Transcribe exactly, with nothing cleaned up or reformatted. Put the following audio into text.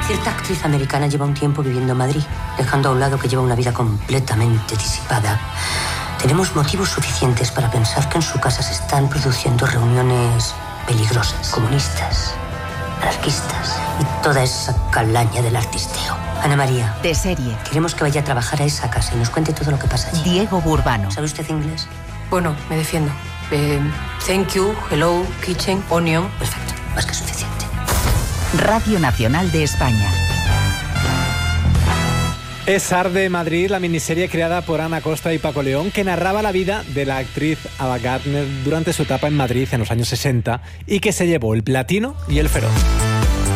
Cierta actriz americana lleva un tiempo viviendo en Madrid, dejando a un lado que lleva una vida completamente disipada. Tenemos motivos suficientes para pensar que en su casa se están produciendo reuniones peligrosas, comunistas, anarquistas y toda esa calaña del artisteo. Ana María. De serie. Queremos que vaya a trabajar a esa casa y nos cuente todo lo que pasa allí. Diego Burbano. ¿Sabe usted inglés? Bueno, me defiendo. Eh, thank you, hello, kitchen, onion. Perfecto, más que suficiente. Radio Nacional de España. Es Arde Madrid, la miniserie creada por Ana Costa y Paco León, que narraba la vida de la actriz Ava Gardner durante su etapa en Madrid en los años sesenta y que se llevó el platino y el feroz.